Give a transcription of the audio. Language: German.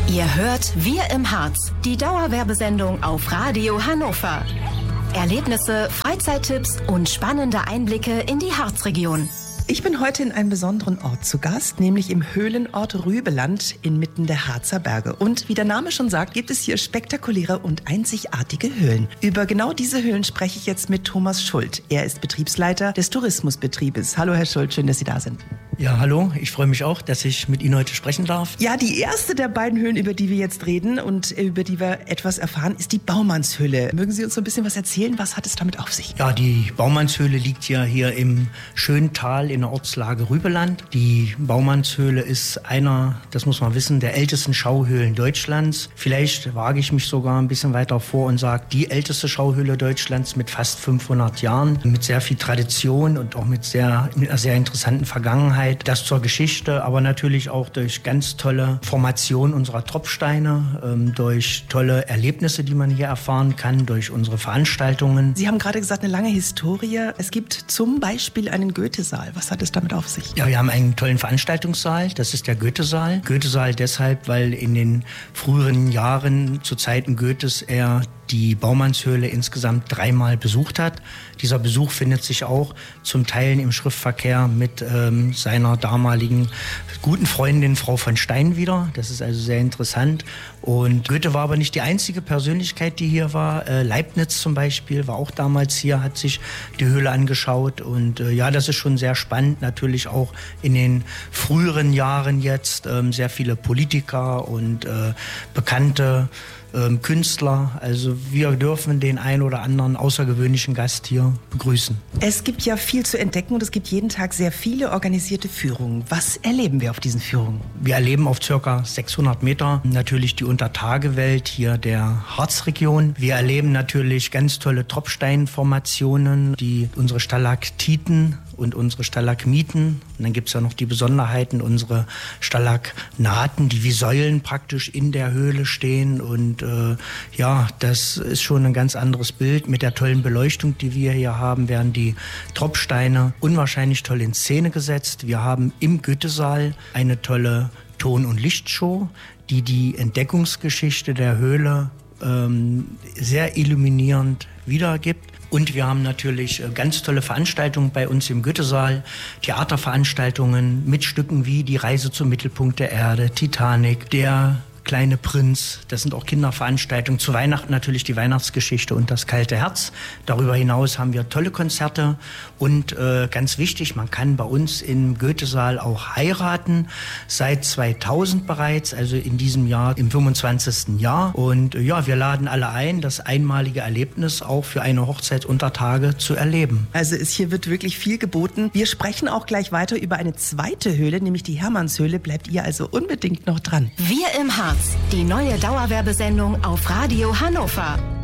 Ihr hört Wir im Harz, die Dauerwerbesendung auf Radio Hannover. Erlebnisse, Freizeittipps und spannende Einblicke in die Harzregion. Ich bin heute in einem besonderen Ort zu Gast, nämlich im Höhlenort Rübeland inmitten der Harzer Berge. Und wie der Name schon sagt, gibt es hier spektakuläre und einzigartige Höhlen. Über genau diese Höhlen spreche ich jetzt mit Thomas Schuld. Er ist Betriebsleiter des Tourismusbetriebes. Hallo Herr Schuld, schön, dass Sie da sind. Ja, hallo, ich freue mich auch, dass ich mit Ihnen heute sprechen darf. Ja, die erste der beiden Höhlen, über die wir jetzt reden und über die wir etwas erfahren, ist die Baumannshöhle. Mögen Sie uns so ein bisschen was erzählen? Was hat es damit auf sich? Ja, die Baumannshöhle liegt ja hier im schönen Tal in der Ortslage Rübeland. Die Baumannshöhle ist einer, das muss man wissen, der ältesten Schauhöhlen Deutschlands. Vielleicht wage ich mich sogar ein bisschen weiter vor und sage, die älteste Schauhöhle Deutschlands mit fast 500 Jahren, mit sehr viel Tradition und auch mit einer sehr interessanten Vergangenheit. Das zur Geschichte, aber natürlich auch durch ganz tolle Formation unserer Tropfsteine, durch tolle Erlebnisse, die man hier erfahren kann, durch unsere Veranstaltungen. Sie haben gerade gesagt, eine lange Historie. Es gibt zum Beispiel einen Goethesaal. Was hat es damit auf sich? Ja, wir haben einen tollen Veranstaltungssaal, das ist der Goethesaal. Goethesaal deshalb, weil in den früheren Jahren zu Zeiten Goethes er die Baumannshöhle insgesamt 3-mal besucht hat. Dieser Besuch findet sich auch zum Teil im Schriftverkehr mit seiner damaligen guten Freundin Frau von Stein wieder. Das ist also sehr interessant. Und Goethe war aber nicht die einzige Persönlichkeit, die hier war. Leibniz zum Beispiel war auch damals hier, hat sich die Höhle angeschaut. Und ja, das ist schon sehr spannend. Natürlich auch in den früheren Jahren jetzt sehr viele Politiker und bekannte Künstler. Also wir dürfen den ein oder anderen außergewöhnlichen Gast hier begrüßen. Es gibt ja viel zu entdecken und es gibt jeden Tag sehr viele organisierte Führungen. Was erleben wir auf diesen Führungen? Wir erleben auf ca. 600 Meter natürlich die Untertagewelt hier der Harzregion. Wir erleben natürlich ganz tolle Tropfsteinformationen, die unsere Stalaktiten und unsere Stalagmiten. Und dann gibt es ja noch die Besonderheiten, unsere Stalagnaten, die wie Säulen praktisch in der Höhle stehen. Und ja, das ist schon ein ganz anderes Bild. Mit der tollen Beleuchtung, die wir hier haben, werden die Tropfsteine unwahrscheinlich toll in Szene gesetzt. Wir haben im Goethesaal eine tolle Ton- und Lichtshow, die die Entdeckungsgeschichte der Höhle sehr illuminierend wiedergibt. Und wir haben natürlich ganz tolle Veranstaltungen bei uns im Goethesaal, Theaterveranstaltungen mit Stücken wie Die Reise zum Mittelpunkt der Erde, Titanic, Der kleine Prinz. Das sind auch Kinderveranstaltungen. Zu Weihnachten natürlich die Weihnachtsgeschichte und das kalte Herz. Darüber hinaus haben wir tolle Konzerte und ganz wichtig, man kann bei uns im Goethesaal auch heiraten. Seit 2000 bereits, also in diesem Jahr im 25. Jahr. Und ja, wir laden alle ein, das einmalige Erlebnis auch für eine Hochzeit unter Tage zu erleben. Also hier wird wirklich viel geboten. Wir sprechen auch gleich weiter über eine zweite Höhle, nämlich die Hermannshöhle. Bleibt ihr also unbedingt noch dran. Wir im Harz, die neue Dauerwerbesendung auf Radio Hannover.